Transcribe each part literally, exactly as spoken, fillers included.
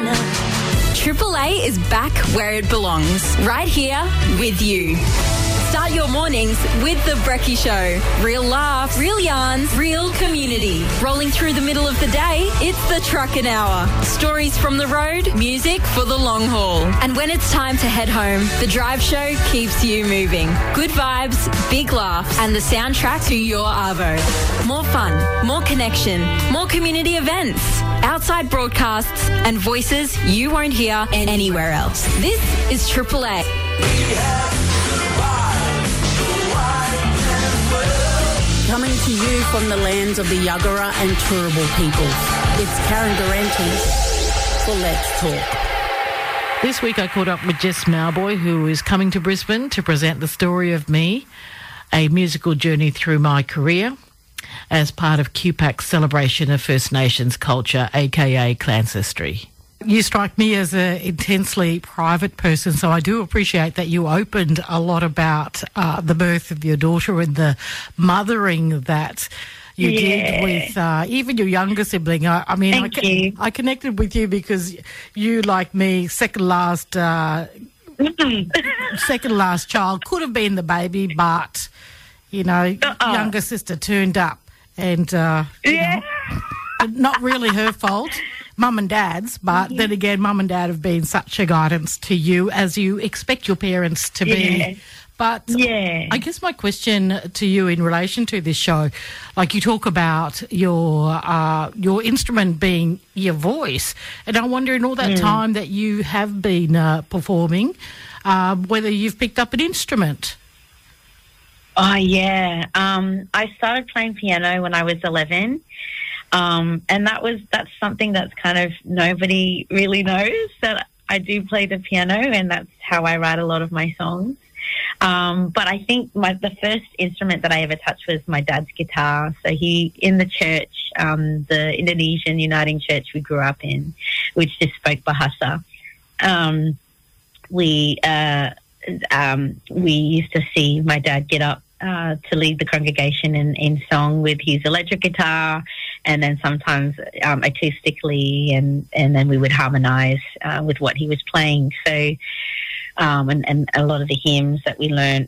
Triple A is back where it belongs, right here with you. Start your mornings with The Brekkie Show. Real laughs, real yarns, real community. Rolling through the middle of the day, it's the Truckin' Hour. Stories from the road, music for the long haul. And when it's time to head home, The Drive Show keeps you moving. Good vibes, big laughs, and the soundtrack to your arvo. More fun, more connection, more community events, outside broadcasts, and voices you won't hear anywhere else. This is Triple A. Coming to you from the lands of the Yuggera and Turrbal peoples, it's Karen Durante for Let's Talk. This week I caught up with Jess Mauboy, who is coming to Brisbane to present The Story of Me, a musical journey through my career, as part of Q PAC's celebration of First Nations culture, aka Clancestry. You strike me as an intensely private person, so I do appreciate that you opened a lot about uh, the birth of your daughter and the mothering that you yeah. did with uh, even your younger sibling. I, I mean, Thank I, you. I connected with you because you, like me, second last, uh, second last child, could have been the baby, but you know, Uh-uh. younger sister turned up, and uh, you Yeah. know, not really her fault. Mum and Dad's, but then again, Mum and Dad have been such a guidance to you, as you expect your parents to Yeah. be. But Yeah. I guess my question to you in relation to this show, like you talk about your uh, your instrument being your voice, and I wonder in all that Mm. time that you have been uh, performing, uh, whether you've picked up an instrument. Oh, yeah. Um, I started playing piano when I was eleven. Um, and that was, that's something that's kind of nobody really knows, that I do play the piano, and that's how I write a lot of my songs. Um, but I think my, the first instrument that I ever touched was my dad's guitar. So he, in the church, um, the Indonesian Uniting Church we grew up in, which just spoke Bahasa, um, we, uh, um, we used to see my dad get up Uh, to lead the congregation in, in song with his electric guitar, and then sometimes um, acoustically, and, and then we would harmonise uh, with what he was playing. So, um, and, and a lot of the hymns that we learned.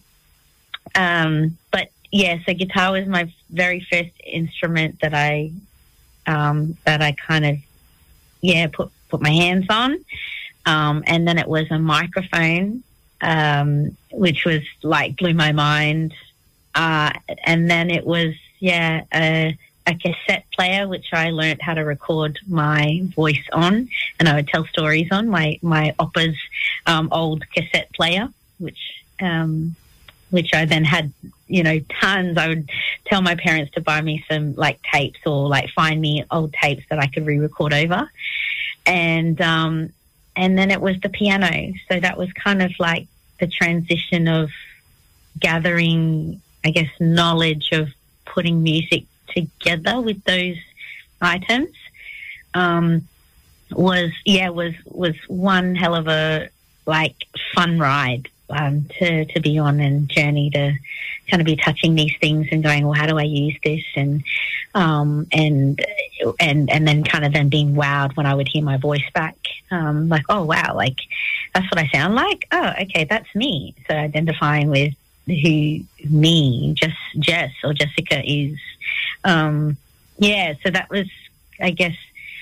Um, but yeah, so guitar was my very first instrument that I um, that I kind of yeah put put my hands on, um, and then it was a microphone, um, which was like blew my mind. Uh, and then it was, yeah, a, a cassette player, which I learnt how to record my voice on, and I would tell stories on my, my oppa's um, old cassette player, which um, which I then had, you know, tons. I would tell my parents to buy me some, like, tapes, or, like, find me old tapes that I could re-record over. And, um, and then it was the piano. So that was kind of like the transition of gathering, I guess, knowledge of putting music together with those items. Um, was yeah was was one hell of a like fun ride um, to to be on, and journey to kind of be touching these things and going, well, how do I use this, and um, and and and then kind of then being wowed when I would hear my voice back, um, like, oh wow, like that's what I sound like. Oh, okay, that's me. So identifying with who me, just Jess or Jessica is. Um, yeah, so that was, I guess,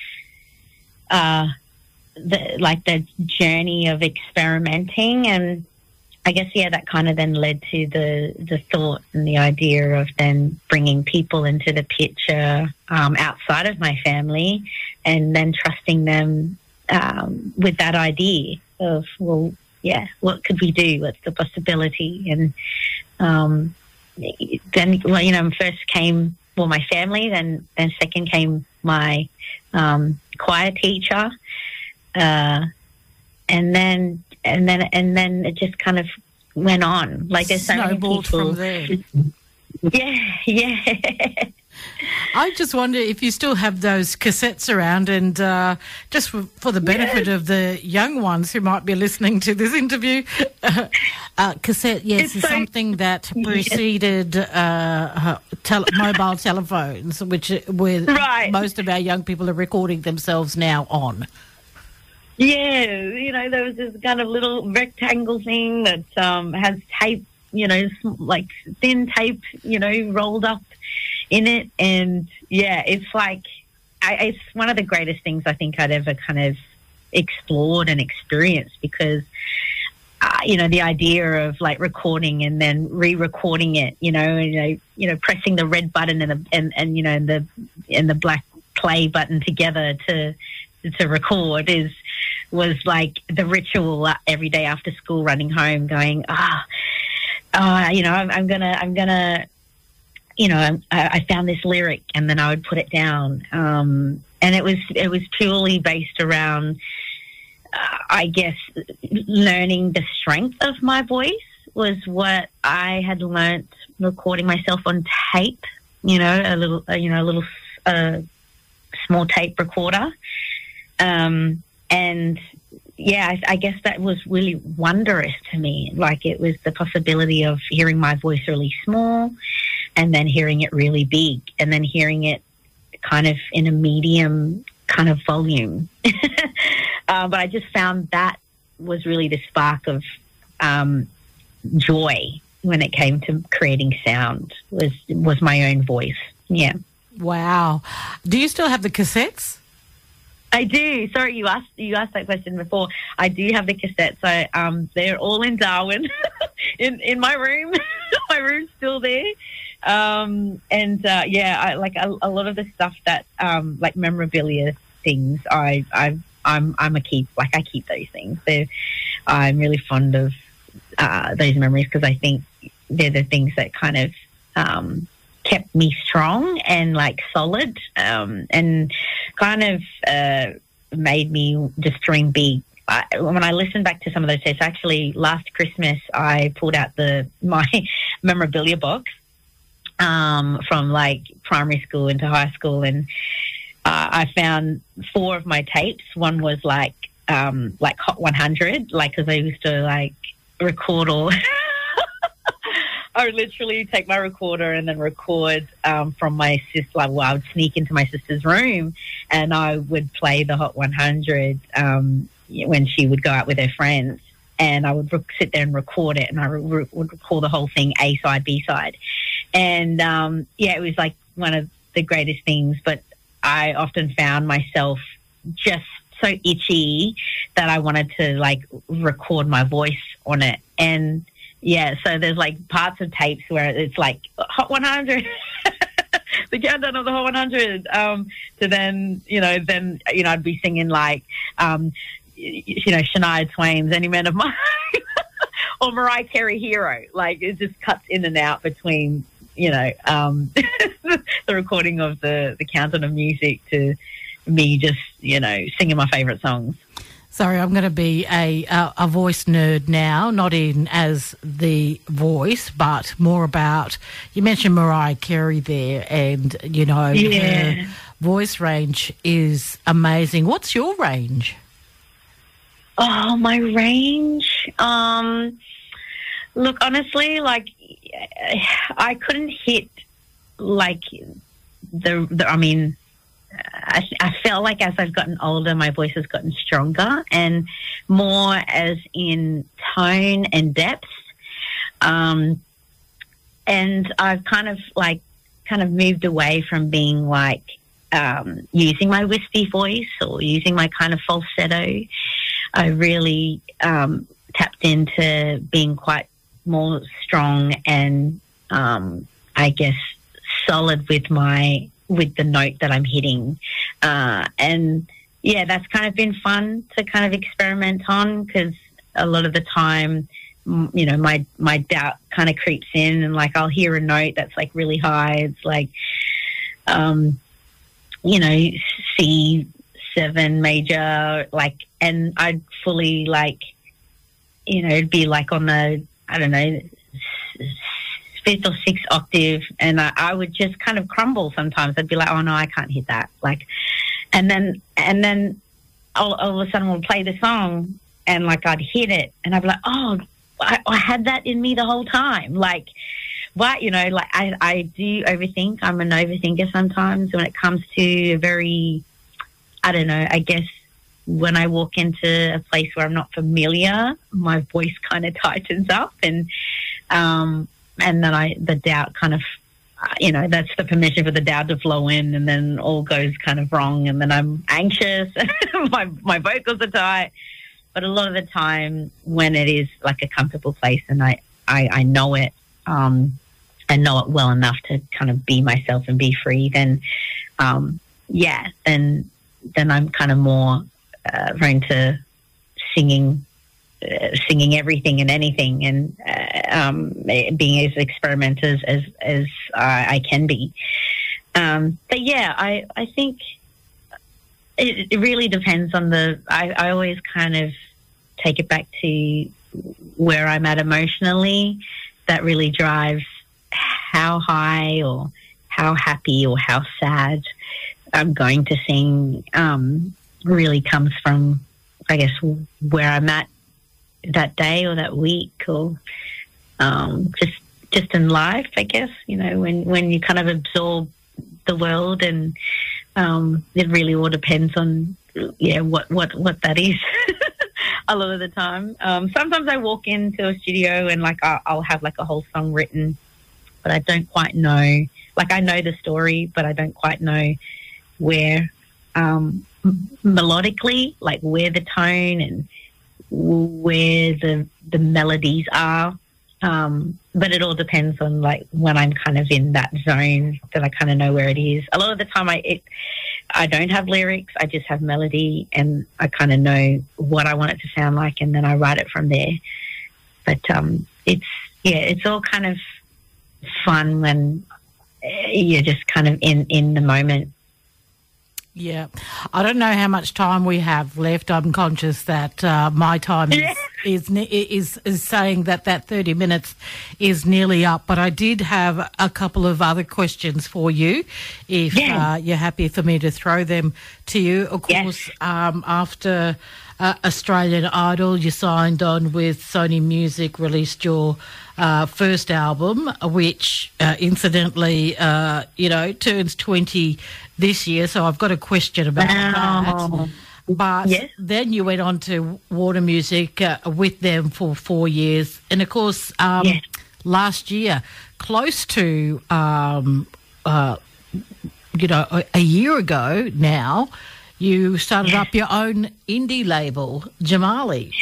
uh, the, like the journey of experimenting, and I guess, yeah, that kind of then led to the, the thought and the idea of then bringing people into the picture um, outside of my family, and then trusting them um, with that idea of, well, yeah, what could we do? What's the possibility? And um, then, well, you know, first came, well, my family, then, then second came my um, choir teacher, uh, and then, and then, and then it just kind of went on. Like there's so many people. Snowballed from there. Yeah, yeah. I just wonder if you still have those cassettes around, and uh, just for, for the benefit yeah. of the young ones who might be listening to this interview, uh, uh, cassette, yes, it's is so, something that preceded uh, tel- mobile telephones, which where right. most of our young people are recording themselves now on. Yeah, you know, there was this kind of little rectangle thing that um, has tape, you know, like thin tape, you know, rolled up in it. And, yeah, it's like, I, it's one of the greatest things I think I'd ever kind of explored and experienced because, uh, you know, the idea of, like, recording and then re-recording it, you know, you know, you know, pressing the red button and, the, and, and you know, and the, and the black play button together to to record is was like the ritual every day after school, running home going, ah, oh, uh, you know, I'm, I'm gonna, I'm gonna, you know, I, I found this lyric, and then I would put it down, um, and it was it was purely based around, uh, I guess, learning the strength of my voice was what I had learnt recording myself on tape, you know, a little, uh, you know, a little uh, small tape recorder. Um, and yeah, I, I guess that was really wondrous to me. Like it was the possibility of hearing my voice really small and then hearing it really big and then hearing it kind of in a medium kind of volume. uh, but I just found that was really the spark of um, joy when it came to creating sound was, was my own voice. Yeah. Wow. Do you still have the cassettes? I do. Sorry, you asked you asked that question before. I do have the cassettes. So um, they're all in Darwin, in in my room. My room's still there. Um, and uh, yeah, I, like a, a lot of the stuff that um, like memorabilia things. I I I'm I'm a keep like I keep those things. They're, I'm really fond of uh, those memories because I think they're the things that kind of um, kept me strong and like solid um, and kind of uh, made me just dream big. I, when I listen back to some of those tapes, actually last Christmas I pulled out the my memorabilia box um, from like primary school into high school, and uh, I found four of my tapes. One was like um, like Hot one hundred, like because I used to like record all. I would literally take my recorder and then record um, from my sister. Like, well, I would sneak into my sister's room and I would play the Hot one hundred um, when she would go out with her friends. And I would re- sit there and record it, and I re- would record the whole thing, A side, B side. And, um, yeah, it was like one of the greatest things. But I often found myself just so itchy that I wanted to, like, record my voice on it. And yeah, so there's like parts of tapes where it's like Hot one hundred, the countdown of the Hot one hundred. Um, to then, you know, then, you know, I'd be singing like, um, you know, Shania Twain's Any Man of Mine or Mariah Carey Hero. Like it just cuts in and out between, you know, um, the recording of the, the countdown of music to me just, you know, singing my favourite songs. Sorry, I'm going to be a, a a voice nerd now, not in as the voice, but more about, you mentioned Mariah Carey there, and, you know, yeah. her voice range is amazing. What's your range? Oh, my range? Um, look, honestly, like, I couldn't hit, like, the, the I mean... I, I felt like as I've gotten older, my voice has gotten stronger and more as in tone and depth. Um, and I've kind of like kind of moved away from being like um, using my wispy voice or using my kind of falsetto. I really um, tapped into being quite more strong and um, I guess solid with my with the note that I'm hitting. Uh, and yeah, that's kind of been fun to kind of experiment on because a lot of the time, you know, my, my doubt kind of creeps in and like I'll hear a note that's like really high. It's like, um, you know, C seven major, like, and I'd fully like, you know, it'd be like on the, I don't know, fifth or sixth octave, and I, I would just kind of crumble sometimes. I'd be like, oh no, I can't hit that. Like, and then, and then all, all of a sudden we'll play the song and like I'd hit it and I'd be like, oh, I, I had that in me the whole time. Like, what, you know, like I, I do overthink. I'm an overthinker sometimes when it comes to a very, I don't know, I guess when I walk into a place where I'm not familiar, my voice kind of tightens up, and um, and then I the doubt kind of, you know, that's the permission for the doubt to flow in, and then all goes kind of wrong, and then I'm anxious, my my vocals are tight. But a lot of the time, when it is like a comfortable place, and I I, I know it, um, I know it well enough to kind of be myself and be free, then um, yeah, then then I'm kind of more uh, prone to singing. Uh, singing everything and anything, and uh, um, being as experimental as as, as I, I can be. Um, but yeah, I I think it, it really depends on the. I, I always kind of take it back to where I'm at emotionally. That really drives how high or how happy or how sad I'm going to sing. Um, really comes from, I guess, where I'm at that day or that week, or um, just just in life, I guess. You know, when, when you kind of absorb the world, and um, it really all depends on yeah what what what that is. A lot of the time, um, sometimes I walk into a studio and like I'll, I'll have like a whole song written, but I don't quite know. Like I know the story, but I don't quite know where um, melodically, like where the tone and where the the melodies are, um, but it all depends on like when I'm kind of in that zone that I kind of know where it is. A lot of the time, I it, I don't have lyrics; I just have melody, and I kind of know what I want it to sound like, and then I write it from there. But um, it's yeah, it's all kind of fun when you're just kind of in in the moment. Yeah. I don't know how much time we have left. I'm conscious that uh, my time is, is is is saying that that thirty minutes is nearly up. But I did have a couple of other questions for you, if yeah. uh, you're happy for me to throw them to you. Of course, yes. um, after uh, Australian Idol, you signed on with Sony Music, released your uh, first album, which uh, incidentally, uh, you know, turns twenty this year, so I've got a question about wow. that. But yes. then you went on to Warner Music uh, with them for four years. And, of course, um, yes. last year, close to, um, uh, you know, a, a year ago now, you started yes. up your own indie label, Jamali.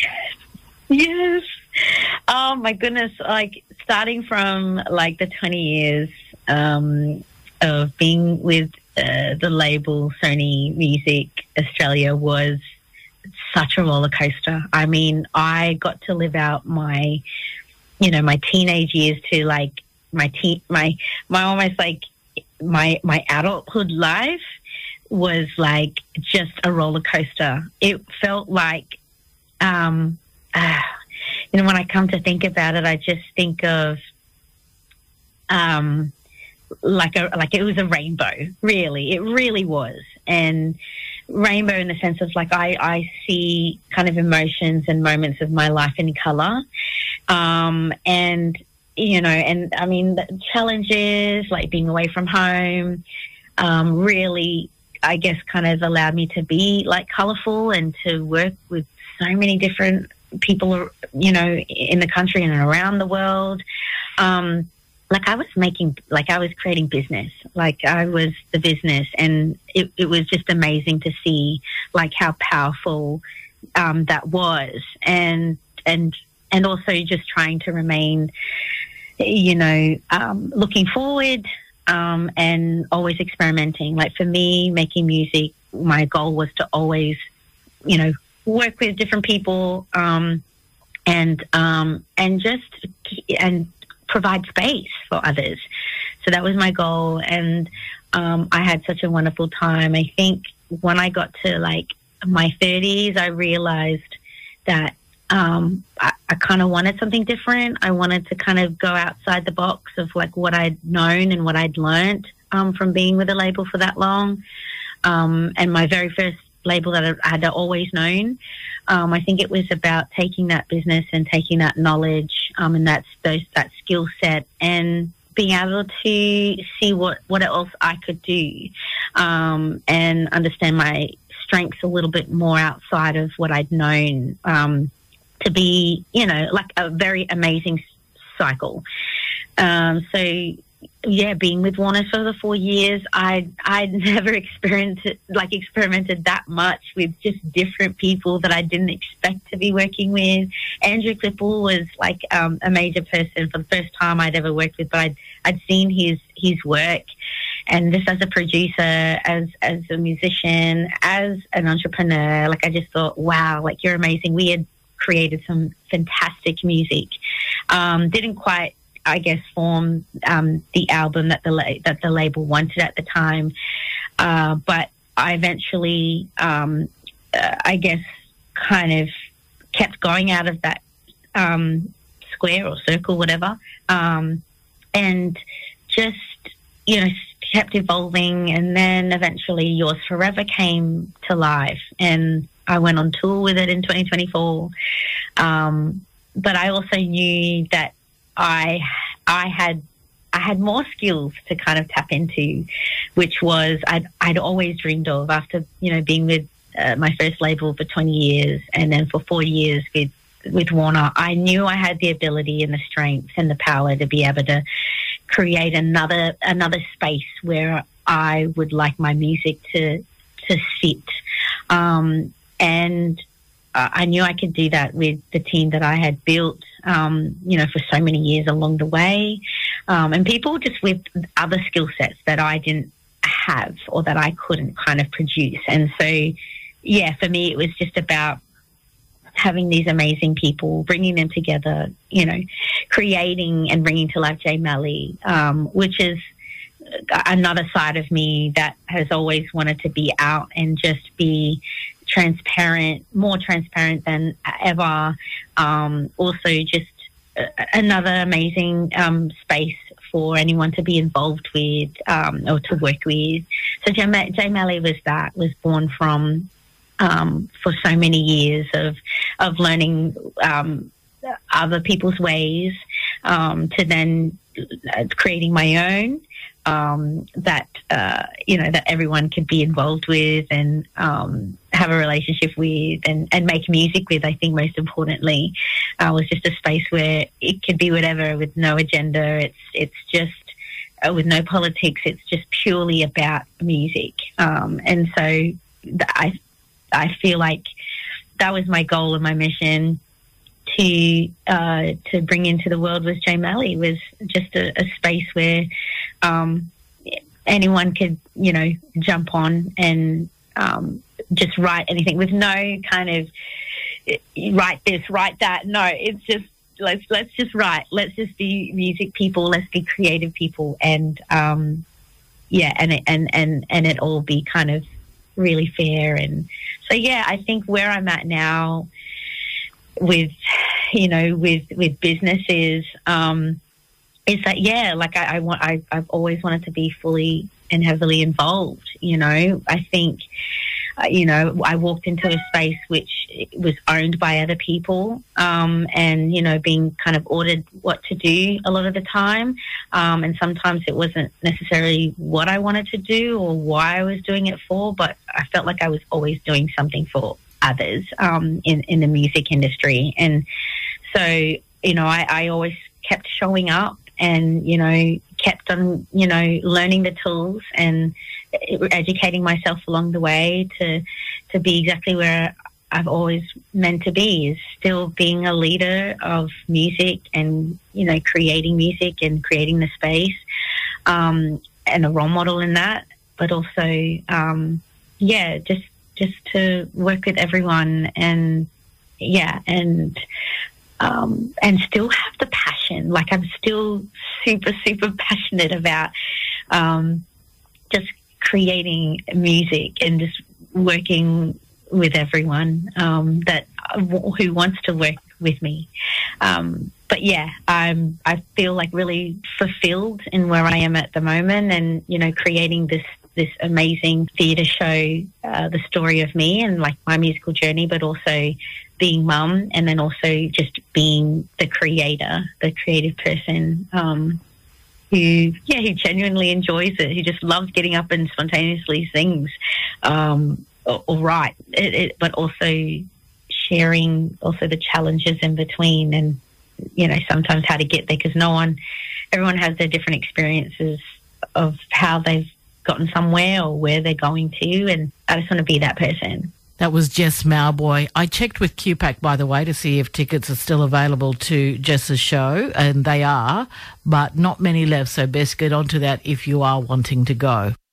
Yes. Oh, my goodness. Like, starting from, like, the twenty years um, of being with Uh, the label Sony Music Australia was such a roller coaster. I mean, I got to live out my, you know, my teenage years to like my teen, my my almost like my my adulthood life was like just a roller coaster. It felt like, um, uh, you know, when I come to think about it, I just think of, um. like a like it was a rainbow, really. It really was. And rainbow in the sense of like I, I see kind of emotions and moments of my life in colour. Um, and, you know, and I mean, the challenges, like being away from home, um, really, I guess, kind of allowed me to be like colourful and to work with so many different people, you know, in the country and around the world. Um, Like I was making, like I was creating business, like I was the business, and it, it was just amazing to see like how powerful um, that was, and and and also just trying to remain, you know, um, looking forward um, and always experimenting. Like for me, making music, my goal was to always, you know, work with different people um, and um, and just and. provide space for others. So that was my goal, and um, I had such a wonderful time. I think when I got to like my thirties, I realized that um, I, I kind of wanted something different. I wanted to kind of go outside the box of like what I'd known and what I'd learned um, from being with a label for that long. Um, and my very first label that I had always known, Um, I think it was about taking that business and taking that knowledge um, and that's those, that skill set and being able to see what, what else I could do um, and understand my strengths a little bit more outside of what I'd known um, to be, you know, like a very amazing cycle. Um, so, yeah, being with Warner for the four years, I I'd never experienced like experimented that much with just different people that I didn't expect to be working with. Andrew Klippel was like um, a major person for the first time I'd ever worked with, but I'd I'd seen his his work, and just as a producer, as as a musician, as an entrepreneur, like I just thought, wow, like you're amazing. We had created some fantastic music. Um, didn't quite, I guess, form um, the album that the la- that the label wanted at the time, uh, but I eventually, um, uh, I guess, kind of kept going out of that um, square or circle, whatever, um, and just, you know, kept evolving. And then eventually, Yours Forever came to life, and I went on tour with it in twenty twenty-four. Um, but I also knew that I I had I had more skills to kind of tap into, which was I'd I'd always dreamed of after, you know, being with uh, my first label for twenty years, and then for four years with with Warner. I knew I had the ability and the strength and the power to be able to create another another space where I would like my music to to sit, um, and uh, I knew I could do that with the team that I had built. Um, you know, for so many years along the way, um, and people just with other skill sets that I didn't have or that I couldn't kind of produce. And so, yeah, for me, it was just about having these amazing people, bringing them together, you know, creating and bringing to life Jay Malley, um, which is another side of me that has always wanted to be out and just be transparent, more transparent than ever. Um, also just uh, another amazing um, space for anyone to be involved with um, or to work with. So Jay, Ma- Jay Malley was that, was born from, um, for so many years of, of learning um, other people's ways, um, to then uh, creating my own, um, that, uh, you know, that everyone could be involved with and um, have a relationship with and, and make music with. I think most importantly, uh, was just a space where it could be whatever with no agenda. It's, it's just uh, with no politics. It's just purely about music. Um, and so th- I, I feel like that was my goal and my mission to uh, to bring into the world with Jay Malley, was just a, a space where um, anyone could, you know, jump on and um, just write anything with no kind of write this, write that. No, it's just let's let's just write. Let's just be music people. Let's be creative people, and um, yeah, and it, and and and it all be kind of really fair. And so yeah, I think where I'm at now with, you know, with, with businesses, um, is that, yeah, like I, I want, I, I've always wanted to be fully and heavily involved. You know, I think, uh, you know, I walked into a space which was owned by other people, um, and, you know, being kind of ordered what to do a lot of the time. Um, and sometimes it wasn't necessarily what I wanted to do or why I was doing it for, but I felt like I was always doing something for others um, in, in the music industry. And so, you know, I, I always kept showing up and, you know, kept on, you know, learning the tools and educating myself along the way to to be exactly where I've always meant to be, is still being a leader of music and, you know, creating music and creating the space, um, and a role model in that, but also, um, yeah, just just to work with everyone and, yeah, and um, and still have the passion. Like I'm still super, super passionate about um, just creating music and just working with everyone um, that who wants to work with me. Um, but yeah, I'm I feel like really fulfilled in where I am at the moment, and, you know, creating this this amazing theatre show, uh, the story of me and like my musical journey, but also being mum, and then also just being the creator, the creative person um, who, yeah, who genuinely enjoys it, who just loves getting up and spontaneously sings um, or, or right, it, it, but also sharing also the challenges in between, and you know, sometimes how to get there, because no one, everyone has their different experiences of how they've gotten somewhere or where they're going to, and I just want to be that person. That was Jess Mauboy. I checked with Q PAC, by the way, to see if tickets are still available to Jess's show, and they are, but not many left, so best get onto that if you are wanting to go.